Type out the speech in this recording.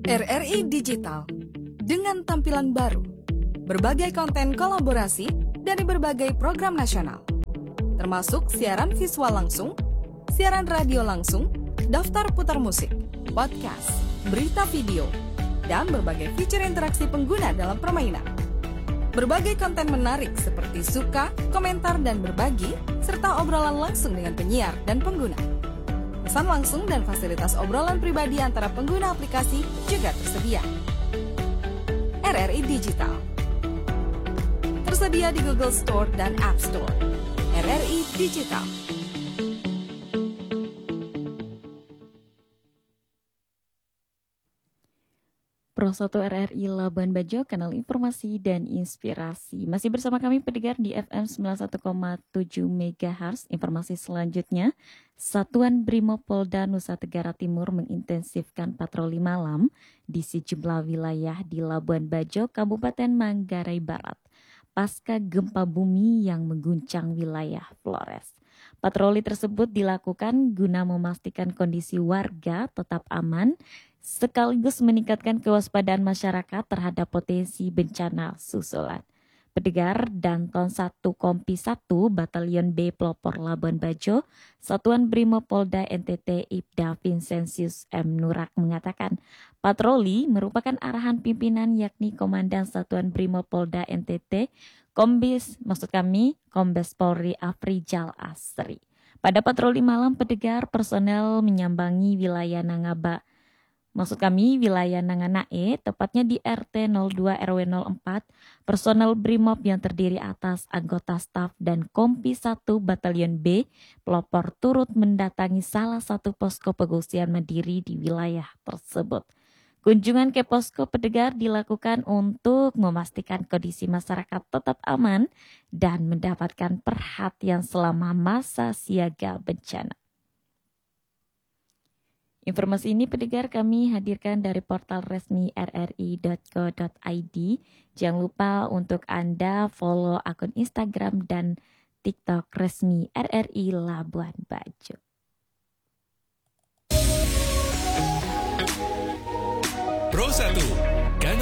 RRI Digital dengan tampilan baru, berbagai konten kolaborasi dari berbagai program nasional, termasuk siaran visual langsung, siaran radio langsung, daftar putar musik, podcast, berita video, dan berbagai fitur interaksi pengguna dalam permainan. Berbagai konten menarik seperti suka, komentar, dan berbagi, serta obrolan langsung dengan penyiar dan pengguna. Pesan langsung dan fasilitas obrolan pribadi antara pengguna aplikasi juga tersedia. RRI Digital tersedia di Google Store dan App Store. RRI Digital. Pro 1 RRI Labuan Bajo, kanal informasi dan inspirasi. Masih bersama kami pendengar di FM 91,7 MHz. Informasi selanjutnya, Satuan Brimob Polda Nusa Tenggara Timur mengintensifkan patroli malam di sejumlah wilayah di Labuan Bajo, Kabupaten Manggarai Barat, pasca gempa bumi yang mengguncang wilayah Flores. Patroli tersebut dilakukan guna memastikan kondisi warga tetap aman, sekaligus meningkatkan kewaspadaan masyarakat terhadap potensi bencana susulan. Pendengar, Danton 1 Kompi 1 Batalion B Pelopor Labuan Bajo, Satuan Brimob Polda NTT Ibda Vincentius M. Nurak mengatakan, patroli merupakan arahan pimpinan yakni Komandan Satuan Brimob Polda NTT, Kombes Polri Afrizal Asri. Pada patroli malam pendengar, personel menyambangi wilayah wilayah Nanganae, tepatnya di RT 02 RW 04, personel Brimob yang terdiri atas anggota staf dan Kompi 1 Batalion B Pelopor turut mendatangi salah satu posko pengungsian mandiri di wilayah tersebut. Kunjungan ke posko pendengar dilakukan untuk memastikan kondisi masyarakat tetap aman dan mendapatkan perhatian selama masa siaga bencana. Informasi ini pendengar kami hadirkan dari portal resmi rri.co.id. Jangan lupa untuk Anda follow akun Instagram dan TikTok resmi RRI Labuan Bajo. Pro 1